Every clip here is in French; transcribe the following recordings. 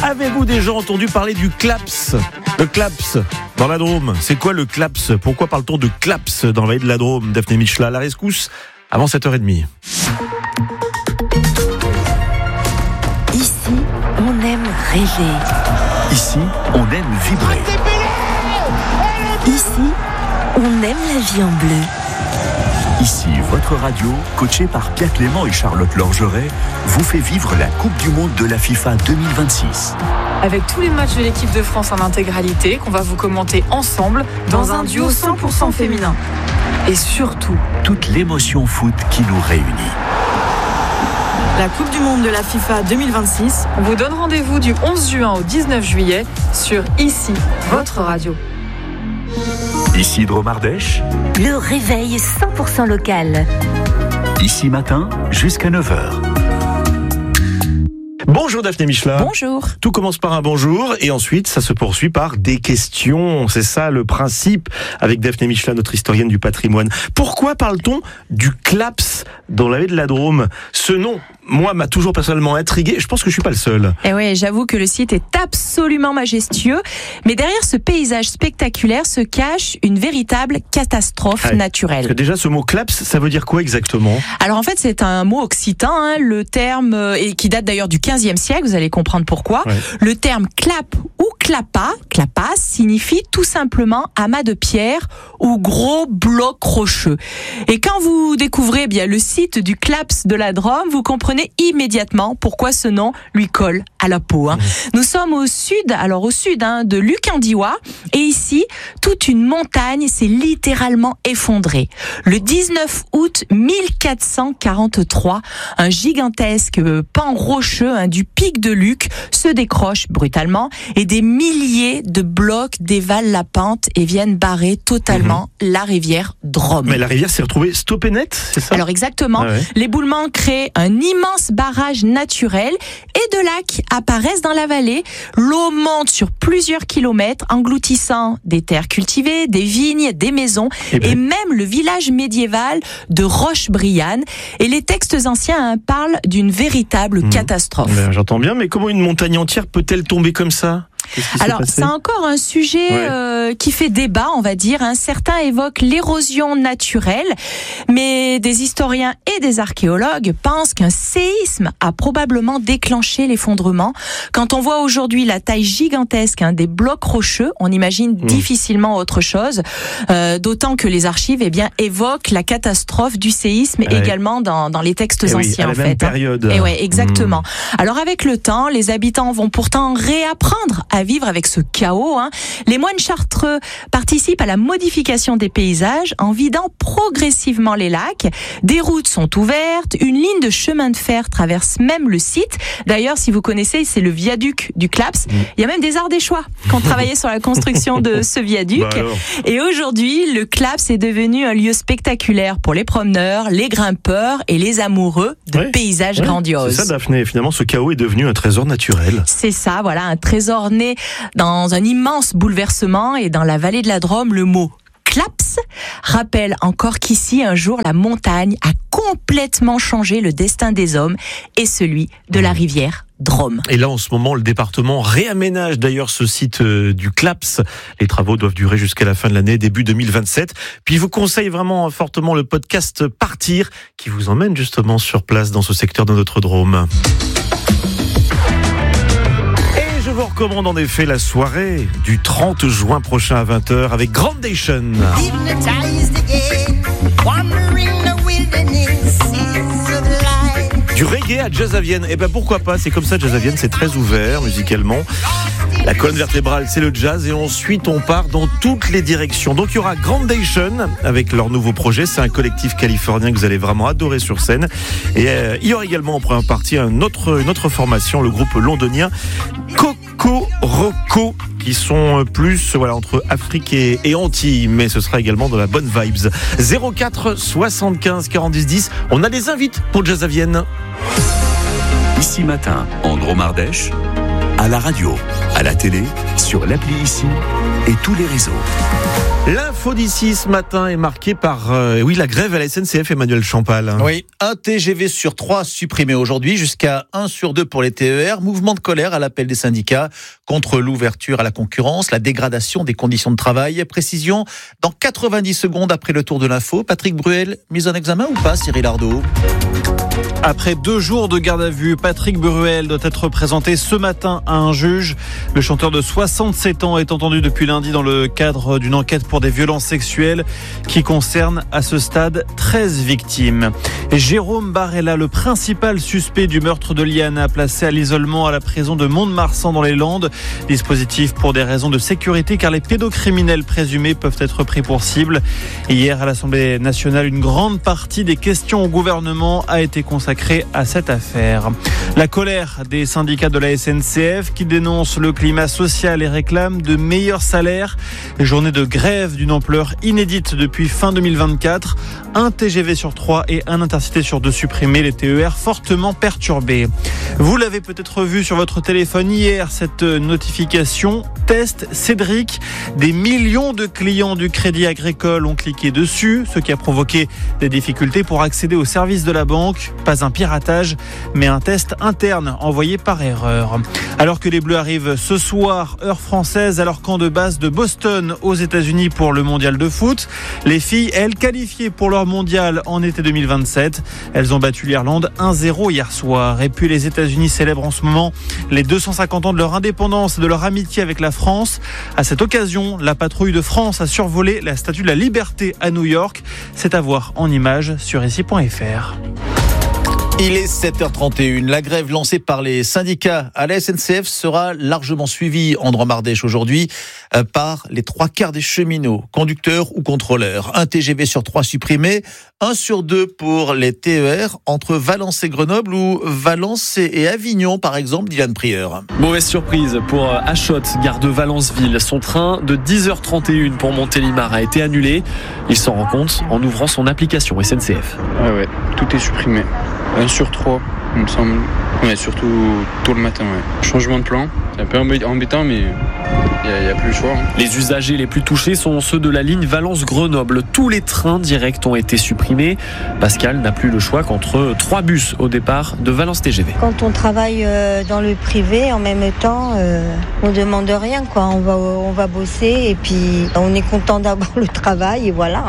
Avez-vous déjà entendu parler du claps ? Le claps dans la Drôme. C'est quoi le claps ? Pourquoi parle-t-on de claps dans la vallée de la Drôme ? Daphné Michela, la rescousse avant 7h30. Ici, on aime rêver. Ici, on aime vibrer. Ici, on aime la vie en bleu. Ici, votre radio, coachée par Pierre Clément et Charlotte Lorgeret, vous fait vivre la Coupe du Monde de la FIFA 2026. Avec tous les matchs de l'équipe de France en intégralité, qu'on va vous commenter ensemble dans un duo 100% féminin. Et surtout, toute l'émotion foot qui nous réunit. La Coupe du Monde de la FIFA 2026, on vous donne rendez-vous du 11 juin au 19 juillet sur Ici, votre radio. Ici Drôme Ardèche. Le réveil 100% local. Ici matin, jusqu'à 9h. Bonjour Daphné Michela. Bonjour. Tout commence par un bonjour et ensuite ça se poursuit par des questions. C'est ça le principe avec Daphné Michela, notre historienne du patrimoine. Pourquoi parle-t-on du claps dans la vallée de la Drôme ? Ce nom, moi, m'a toujours personnellement intrigué. Je pense que je suis pas le seul. Et ouais, j'avoue que le site est absolument majestueux. Mais derrière ce paysage spectaculaire se cache une véritable catastrophe naturelle. Parce que déjà, ce mot claps, ça veut dire quoi exactement ? Alors en fait, c'est un mot occitan, le terme, et qui date d'ailleurs du 15e siècle, vous allez comprendre pourquoi. Ouais. Le terme clap ou clapas signifie tout simplement amas de pierre ou gros bloc rocheux. Et quand vous découvrez bien le site du claps de la Drôme, vous comprenez immédiatement pourquoi ce nom lui colle à la peau. Nous sommes au sud de Lucandiwa, et ici, toute une montagne s'est littéralement effondrée. Le 19 août 1443, un gigantesque pan rocheux du pic de Luc se décroche brutalement et des milliers de blocs dévalent la pente et viennent barrer totalement la rivière Drôme. Mais la rivière s'est retrouvée stoppée net, c'est ça ? Alors exactement. Ah ouais. L'éboulement crée un immense barrage naturel et de lacs apparaissent dans la vallée. L'eau monte sur plusieurs kilomètres, engloutissant des terres cultivées, des vignes, des maisons et même le village médiéval de Roche-Brianne. Et les textes anciens parlent d'une véritable catastrophe. J'entends bien, mais comment une montagne entière peut-elle tomber comme ça ? Alors, c'est encore un sujet qui fait débat, on va dire. Certains évoquent l'érosion naturelle, mais des historiens et des archéologues pensent qu'un séisme a probablement déclenché l'effondrement. Quand on voit aujourd'hui la taille gigantesque des blocs rocheux, on imagine difficilement autre chose, d'autant que les archives évoquent la catastrophe du séisme également dans les textes anciens. À la même période. Et ouais, exactement. Alors, avec le temps, les habitants vont pourtant réapprendre à vivre avec ce chaos. Les moines chartreux participent à la modification des paysages en vidant progressivement les lacs. Des routes sont ouvertes, une ligne de chemin de fer traverse même le site. D'ailleurs, si vous connaissez, c'est le viaduc du claps. Il y a même des Ardéchois qui ont travaillé sur la construction de ce viaduc. Et aujourd'hui, le claps est devenu un lieu spectaculaire pour les promeneurs, les grimpeurs et les amoureux de paysages grandioses. C'est ça, Daphné. Finalement, ce chaos est devenu un trésor naturel. C'est ça, voilà, un trésor né dans un immense bouleversement. Et dans la vallée de la Drôme, le mot claps rappelle encore qu'ici, un jour, la montagne a complètement changé le destin des hommes et celui de la rivière Drôme. Et là, en ce moment, le département réaménage d'ailleurs ce site du claps. Les travaux doivent durer jusqu'à la fin de l'année, début 2027. Puis je vous conseille vraiment fortement le podcast Partir, qui vous emmène justement sur place dans ce secteur de notre Drôme. Je vous recommande en effet la soirée du 30 juin prochain à 20h avec Grandation. Du reggae à Jazz à Vienne. Pourquoi pas, c'est comme ça, Jazz à Vienne, c'est très ouvert musicalement. La colonne vertébrale, c'est le jazz et ensuite on part dans toutes les directions. Donc il y aura Grandation avec leur nouveau projet. C'est un collectif californien que vous allez vraiment adorer sur scène. Et il y aura également en première partie une autre formation, le groupe londonien Coco Roco, qui sont plus entre Afrique et Antilles, mais ce sera également dans la bonne vibes. 04 75 40 10. On a des invités pour Jazz à Vienne. Ici matin, en Drôme Ardèche, à la radio, à la télé, sur l'appli Ici et tous les réseaux. L'info d'ici ce matin est marquée par la grève à la SNCF, Emmanuel Champal. Oui, un TGV sur 3 supprimé aujourd'hui, jusqu'à 1 sur 2 pour les TER. Mouvement de colère à l'appel des syndicats contre l'ouverture à la concurrence, la dégradation des conditions de travail. Précision dans 90 secondes après le tour de l'info. Patrick Bruel, mise en examen ou pas, Cyril Ardo ? Après 2 jours de garde à vue, Patrick Bruel doit être présenté ce matin à un juge. Le chanteur de 67 ans est entendu depuis lundi dans le cadre d'une enquête pour des violences sexuelles qui concerne à ce stade 13 victimes. Jérôme Barella, le principal suspect du meurtre de Liana, placé à l'isolement à la prison de Mont-de-Marsan dans les Landes. Dispositif pour des raisons de sécurité car les pédocriminels présumés peuvent être pris pour cible. Hier à l'Assemblée nationale, une grande partie des questions au gouvernement a été consacrée à cette affaire. La colère des syndicats de la SNCF qui dénoncent le climat social et réclament de meilleurs salaires. Journée de grève d'une ampleur inédite depuis fin 2024. Un TGV sur 3 et un Intercité sur 2 supprimés, les TER fortement perturbés. Vous l'avez peut-être vu sur votre téléphone hier, cette notification test Cédric. Des millions de clients du Crédit Agricole ont cliqué dessus, ce qui a provoqué des difficultés pour accéder au service de la banque. Pas un piratage, mais un test interne envoyé par erreur. Alors que les Bleus arrivent ce soir, heure française, à leur camp de base de Boston aux États-Unis pour le mondial de foot. Les filles, elles, qualifiées pour leur mondial en été 2027. Elles ont battu l'Irlande 1-0 hier soir. Et puis les États-Unis célèbrent en ce moment les 250 ans de leur indépendance et de leur amitié avec la France. À cette occasion, la patrouille de France a survolé la Statue de la Liberté à New York. C'est à voir en images sur ici.fr. Il est 7h31. La grève lancée par les syndicats à la SNCF sera largement suivie en Drôme-Ardèche aujourd'hui par les 3/4 des cheminots, conducteurs ou contrôleurs. Un TGV sur 3 supprimé, 1 sur 2 pour les TER entre Valence et Grenoble ou Valence et Avignon, par exemple, Dylan Prieur. Mauvaise surprise pour Achot, gare de Valenceville. Son train de 10h31 pour Montélimar a été annulé. Il s'en rend compte en ouvrant son application SNCF. Ouais, tout est supprimé. 1 sur 3, il me semble. Ouais, surtout tôt le matin. Ouais. Changement de plan, c'est un peu embêtant, mais il n'y a plus le choix. Les usagers les plus touchés sont ceux de la ligne Valence-Grenoble. Tous les trains directs ont été supprimés. Pascal n'a plus le choix qu'entre 3 bus au départ de Valence TGV. Quand on travaille dans le privé, en même temps, on ne demande rien, quoi. On va bosser et puis on est content d'avoir le travail. Et voilà,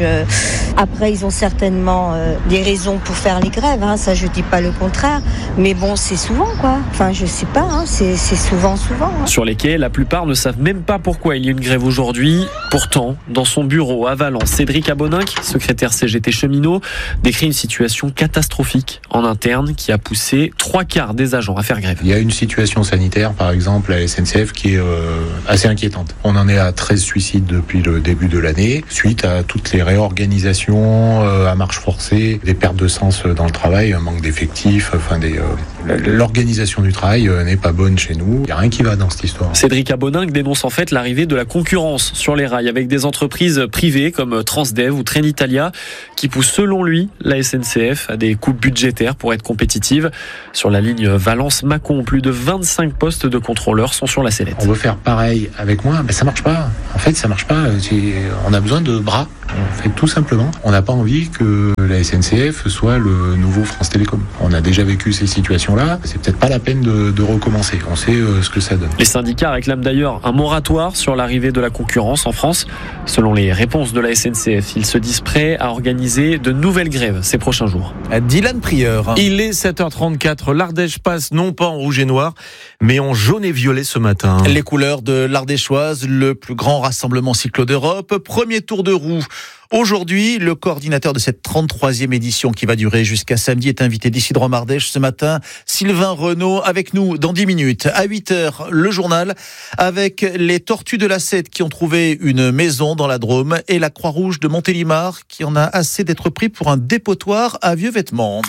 Après, ils ont certainement des raisons pour faire les grèves, ça je dis pas le contraire, mais bon, c'est souvent, quoi. Enfin, je sais pas, c'est souvent. Sur les quais, la plupart ne savent même pas pourquoi il y a une grève aujourd'hui. Pourtant, dans son bureau à Valence, Cédric Aboninck, secrétaire CGT cheminot, décrit une situation catastrophique en interne qui a poussé 3/4 des agents à faire grève. Il y a une situation sanitaire, par exemple, à la SNCF qui est assez inquiétante. On en est à 13 suicides depuis le début de l'année, suite à toutes les réorganisations à marche forcée, des pertes de sens dans le travail, un manque d'effectifs, l'organisation du travail n'est pas bonne chez nous. Il n'y a rien qui va dans cette histoire. Cédric Aboninck dénonce en fait l'arrivée de la concurrence sur les rails avec des entreprises privées comme Transdev ou Trenitalia qui poussent selon lui la SNCF à des coupes budgétaires pour être compétitive. Sur la ligne Valence-Mâcon, plus de 25 postes de contrôleurs sont sur la sellette. On veut faire pareil avec moi, mais ça marche pas. En fait, ça marche pas. On a besoin de bras. En fait, tout simplement, on n'a pas envie que la SNCF soit le nouveau France Télécom. On a déjà vécu ces situations-là. C'est peut-être pas la peine de recommencer. On sait ce que ça donne. Les syndicats réclament d'ailleurs un moratoire sur l'arrivée de la concurrence en France. Selon les réponses de la SNCF, ils se disent prêts à organiser de nouvelles grèves ces prochains jours. Dylan Prieur. Il est 7h34. L'Ardèche passe non pas en rouge et noir, mais en jaune et violet ce matin. Les couleurs de l'Ardéchoise, le plus grand rassemblement cyclo d'Europe. Premier tour de roue. Aujourd'hui, le coordinateur de cette 33e édition qui va durer jusqu'à samedi est invité d'ici de Drôme-Ardèche ce matin. Sylvain Renaud avec nous dans 10 minutes. À 8h, le journal avec les Tortues de la Sète qui ont trouvé une maison dans la Drôme et la Croix-Rouge de Montélimar qui en a assez d'être pris pour un dépotoir à vieux vêtements.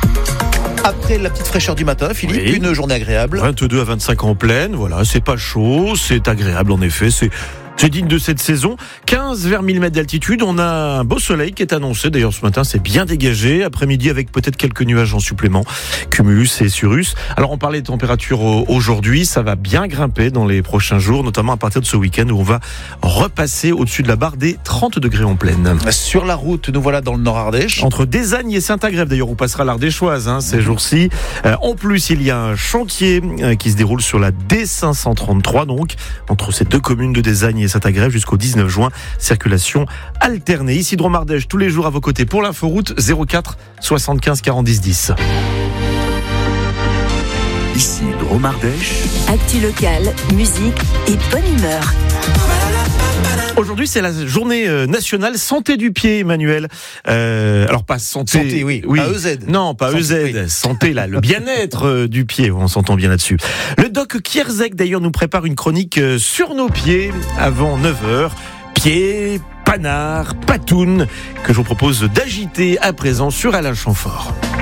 Après la petite fraîcheur du matin, Philippe, oui. Une journée agréable. 22 à 25 en pleine, voilà, c'est pas chaud, c'est agréable en effet, C'est digne de cette saison. 15 vers 1000 mètres d'altitude. On a un beau soleil qui est annoncé. D'ailleurs, ce matin, c'est bien dégagé. Après-midi, avec peut-être quelques nuages en supplément. Cumulus et cirrus. Alors, on parlait de température aujourd'hui. Ça va bien grimper dans les prochains jours, notamment à partir de ce week-end où on va repasser au-dessus de la barre des 30 degrés en pleine. Sur la route, nous voilà dans le Nord-Ardèche. Entre Désagne et Saint-Agrève, d'ailleurs, où passera l'Ardéchoise ces jours-ci. En plus, il y a un chantier qui se déroule sur la D533, donc, entre ces deux communes de Désagne et Saint-Agrève jusqu'au 19 juin. Circulation alternée. Ici, Drôme-Ardèche, tous les jours à vos côtés pour l'inforoute 04 75 40 10 10. Ici, Drôme-Ardèche. Actu locale, musique et bonne humeur. Aujourd'hui, c'est la journée nationale santé du pied, Emmanuel. Alors pas santé, oui. Pas EZ. Non, pas santé, EZ. oui. Santé, là, le bien-être du pied. On s'entend bien là-dessus. Le doc Kierzek, d'ailleurs, nous prépare une chronique sur nos pieds avant 9h. Pieds, panards, patounes, que je vous propose d'agiter à présent sur Alain Chamfort.